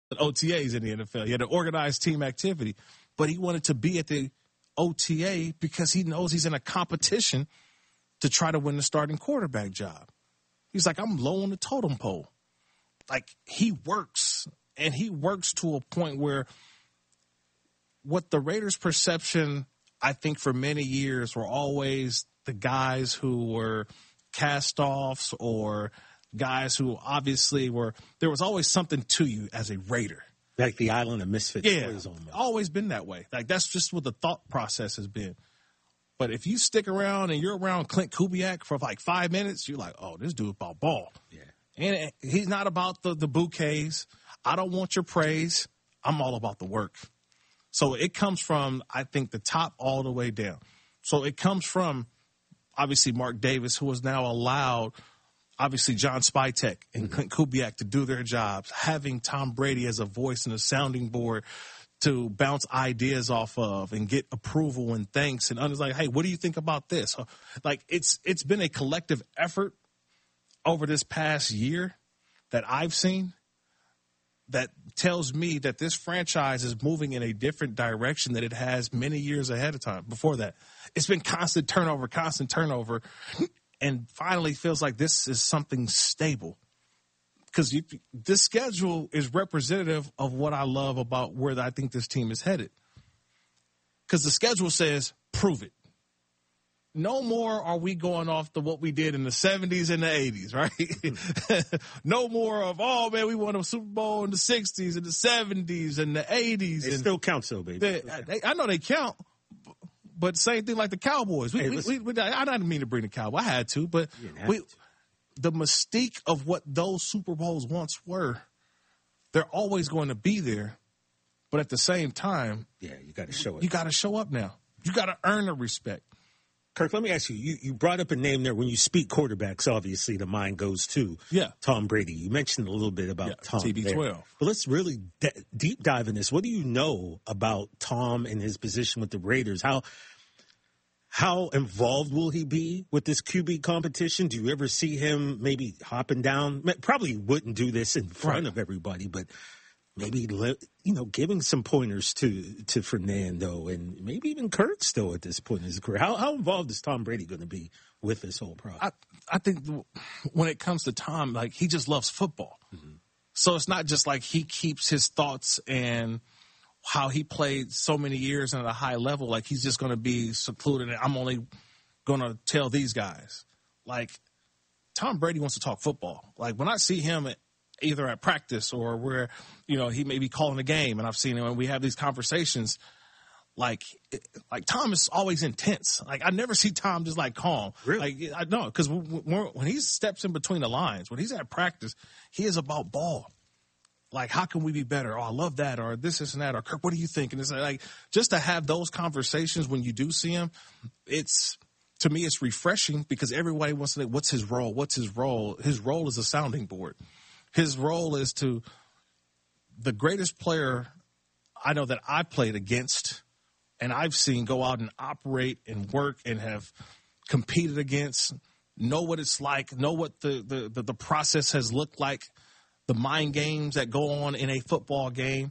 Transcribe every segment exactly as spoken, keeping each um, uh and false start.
O T As in the N F L. He had an organized team activity, but he wanted to be at the O T A because he knows he's in a competition to try to win the starting quarterback job. He's like, I'm low on the totem pole. Like, he works, and he works to a point where what the Raiders' perception, I think, for many years were always the guys who were cast-offs or guys who obviously were – there was always something to you as a Raider. Like the island of misfit yeah, toys almost. Always been that way. Like, that's just what the thought process has been. But if you stick around and you're around Clint Kubiak for like five minutes, you're like, oh, this dude about ball. Yeah. And he's not about the, the bouquets. I don't want your praise. I'm all about the work. So it comes from, I think, the top all the way down. So it comes from, obviously, Mark Davis, who has now allowed, obviously, John Spytek and Clint Kubiak to do their jobs, having Tom Brady as a voice and a sounding board to bounce ideas off of and get approval and thanks. And others like, hey, what do you think about this? Like, it's it's been a collective effort over this past year that I've seen that tells me that this franchise is moving in a different direction than it has many years ahead of time. Before that, it's been constant turnover, constant turnover, and finally feels like this is something stable. Because this schedule is representative of what I love about where I think this team is headed. Because the schedule says, prove it. No more are we going off to what we did in the seventies and the eighties, right? No more of, oh, man, we won a Super Bowl in the sixties and the seventies and the eighties. It and still counts, though, baby. They, they, I know they count, but same thing like the Cowboys. We, hey, we, we, we, I didn't mean to bring the Cowboys. I had to, but we. To. The mystique of what those Super Bowls once were, they're always going to be there. But at the same time, yeah, you got to show it. You got to show up now. You got to earn the respect. Kirk, let me ask you, you, you brought up a name there. When you speak quarterbacks, obviously the mind goes to yeah. Tom Brady. You mentioned a little bit about yeah, Tom T B twelve. But let's really de- deep dive in this. What do you know about Tom and his position with the Raiders? How How involved will he be with this Q B competition? Do you ever see him maybe hopping down? Probably wouldn't do this in front right. of everybody, but maybe, you know, giving some pointers to, to Fernando and maybe even Kirk still at this point in his career. How, how involved is Tom Brady going to be with this whole process? I, I think when it comes to Tom, like, he just loves football. Mm-hmm. So it's not just like he keeps his thoughts and – how he played so many years at a high level, like he's just going to be secluded and I'm only going to tell these guys. Like, Tom Brady wants to talk football. Like, when I see him at, either at practice or where, you know, he may be calling a game and I've seen him and we have these conversations, like, like Tom is always intense. Like, I never see Tom just like calm. Really? Like, I know, because when he steps in between the lines, when he's at practice, he is about ball. Like, how can we be better? Oh, I love that. Or this, this, and that. Or, Kirk, what do you think? And it's like, just to have those conversations when you do see him, it's, to me, it's refreshing because everybody wants to know, what's his role? What's his role? His role is a sounding board. His role is to, the greatest player I know that I played against and I've seen go out and operate and work and have competed against, know what it's like, know what the, the, the, the process has looked like, the mind games that go on in a football game.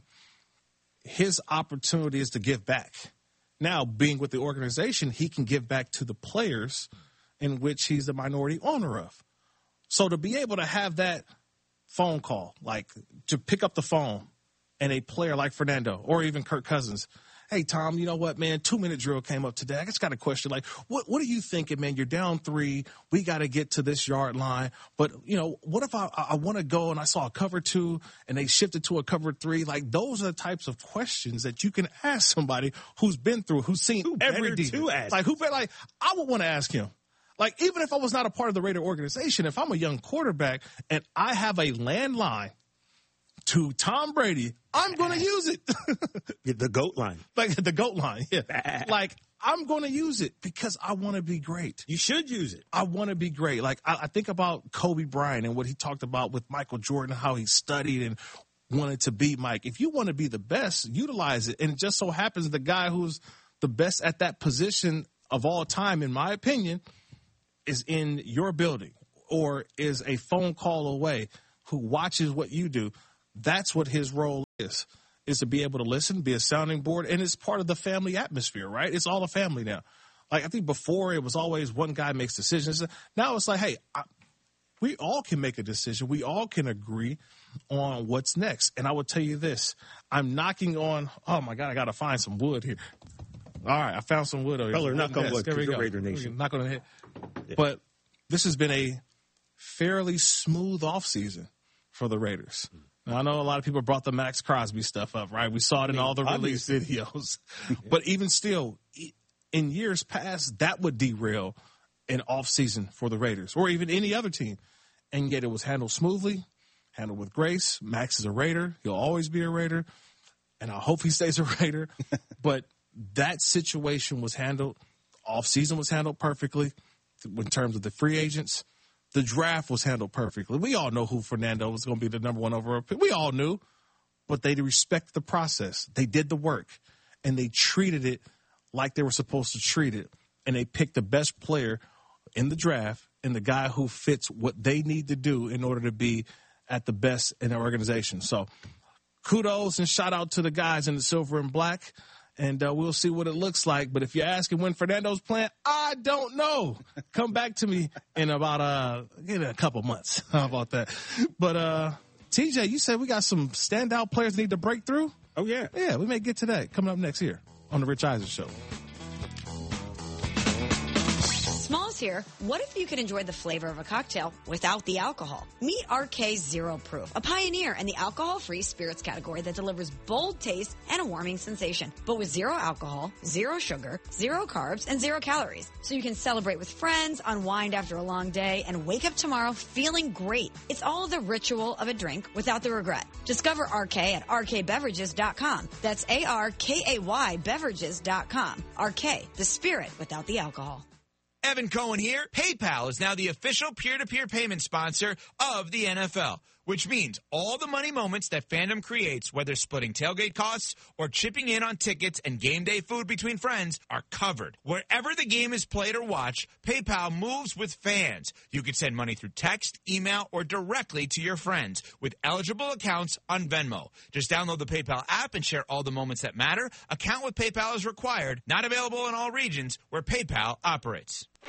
His opportunity is to give back. Now, being with the organization, he can give back to the players in which he's the minority owner of. So to be able to have that phone call, like to pick up the phone and a player like Fernando or even Kirk Cousins, hey, Tom, you know what, man, two-minute drill came up today. I just got a question. Like, what what are you thinking, man? You're down three. We got to get to this yard line. But, you know, what if I, I want to go and I saw a cover two and they shifted to a cover three? Like, those are the types of questions that you can ask somebody who's been through, who's seen who every defense. Like, who better, like, I would want to ask him. Like, even if I was not a part of the Raider organization, if I'm a young quarterback and I have a landline to Tom Brady, I'm going to use it. The GOAT line. Like the GOAT line, yeah. Like, I'm going to use it because I want to be great. You should use it. I want to be great. Like, I, I think about Kobe Bryant and what he talked about with Michael Jordan, how he studied and wanted to be Mike. If you want to be the best, utilize it. And it just so happens the guy who's the best at that position of all time, in my opinion, is in your building or is a phone call away, who watches what you do. that's what his role is, is to be able to listen, be a sounding board, and it's part of the family atmosphere, right? It's all a family now. Like, I think before it was always one guy makes decisions. Now it's like, hey, I, we all can make a decision. We all can agree on what's next. And I will tell you this. I'm knocking on, oh, my God, I got to find some wood here. All right, I found some wood over here. Color, knock on wood, there we go. Raider Nation. Knock on the head. Yeah. But this has been a fairly smooth offseason for the Raiders. Now, I know a lot of people brought the Max Crosby stuff up, right? We saw it in all the release videos. Yeah. But even still, in years past, that would derail an offseason for the Raiders or even any other team. And yet it was handled smoothly, handled with grace. Max is a Raider. He'll always be a Raider. And I hope he stays a Raider. But that situation was handled. Offseason was handled perfectly in terms of the free agents. The draft was handled perfectly. We all know who Fernando was going to be the number one overall pick. We all knew. But they respect the process. They did the work. And they treated it like they were supposed to treat it. And they picked the best player in the draft and the guy who fits what they need to do in order to be at the best in their organization. So kudos and shout out to the guys in the silver and black. And uh, we'll see what it looks like. But if you're asking when Fernando's playing, I don't know. Come back to me in about uh, in a couple months. How about that? But uh, T J, you said we got some standout players that need to break through? Oh, yeah. Yeah, we may get to that coming up next year on the Rich Eisen Show. Smalls here. What if you could enjoy the flavor of a cocktail without the alcohol? Meet R K Zero Proof, a pioneer in the alcohol-free spirits category that delivers bold taste and a warming sensation, but with zero alcohol, zero sugar, zero carbs, and zero calories. So you can celebrate with friends, unwind after a long day, and wake up tomorrow feeling great. It's all the ritual of a drink without the regret. Discover R K at R K beverages dot com. That's A R K A Y beverages dot com. R K, the spirit without the alcohol. Evan Cohen here. PayPal is now the official peer-to-peer payment sponsor of the N F L, which means all the money moments that fandom creates, whether splitting tailgate costs or chipping in on tickets and game day food between friends, are covered. Wherever the game is played or watched, PayPal moves with fans. You can send money through text, email, or directly to your friends with eligible accounts on Venmo. Just download the PayPal app and share all the moments that matter. Account with PayPal is required. Not available in all regions where PayPal operates. Oh,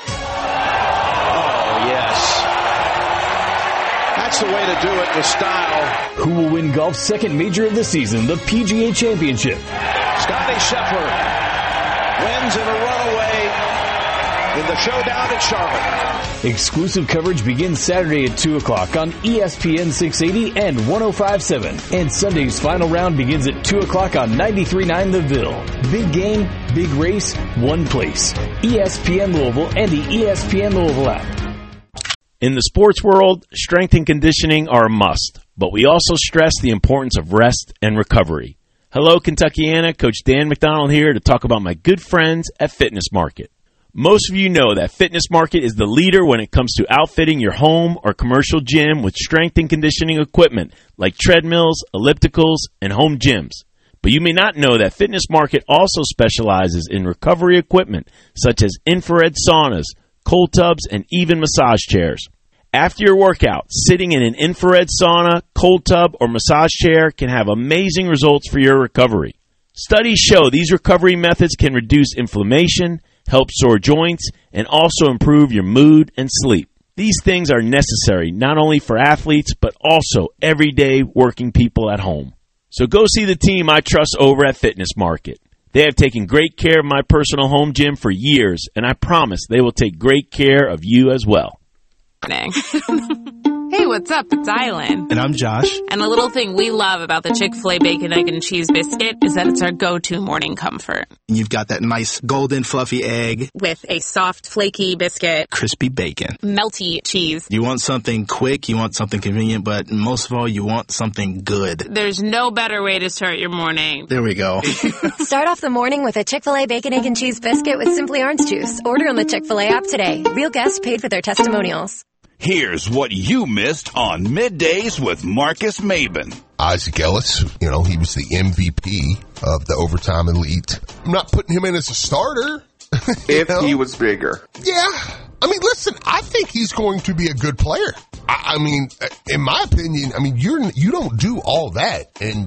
yes. That's the way to do it with style. Who will win golf's second major of the season, the P G A Championship? Scotty Scheffler wins in a runaway in the showdown at Charlotte. Exclusive coverage begins Saturday at two o'clock on E S P N six eighty and one oh five point seven. And Sunday's final round begins at two o'clock on ninety-three point nine The Ville. Big game, big race, one place. E S P N Louisville and the E S P N Louisville app. In the sports world, strength and conditioning are a must, but we also stress the importance of rest and recovery. Hello, Kentuckiana. Coach Dan McDonald here to talk about my good friends at Fitness Market. Most of you know that Fitness Market is the leader when it comes to outfitting your home or commercial gym with strength and conditioning equipment like treadmills, ellipticals, and home gyms. But you may not know that Fitness Market also specializes in recovery equipment such as infrared saunas, cold tubs, and even massage chairs. After your workout, sitting in an infrared sauna, cold tub, or massage chair can have amazing results for your recovery. Studies show these recovery methods can reduce inflammation, help sore joints, and also improve your mood and sleep. These things are necessary not only for athletes, but also everyday working people at home. So go see the team I trust over at Fitness Market. They have taken great care of my personal home gym for years, and I promise they will take great care of you as well. Hey, what's up? It's Island. And I'm Josh. And the little thing we love about the Chick-fil-A Bacon, Egg, and Cheese Biscuit is that it's our go-to morning comfort. You've got that nice golden fluffy egg. With a soft, flaky biscuit. Crispy bacon. Melty cheese. You want something quick, you want something convenient, but most of all, you want something good. There's no better way to start your morning. There we go. Start off the morning with a Chick-fil-A Bacon, Egg, and Cheese Biscuit with Simply Orange Juice. Order on the Chick-fil-A app today. Real guests paid for their testimonials. Here's what you missed on Middays with Marcus Maben. Isaac Ellis, you know, he was the M V P of the Overtime Elite. I'm not putting him in as a starter. If know? he was bigger. Yeah. I mean, listen, I think he's going to be a good player. I, I mean, in my opinion, I mean, you're, you don't do all that. And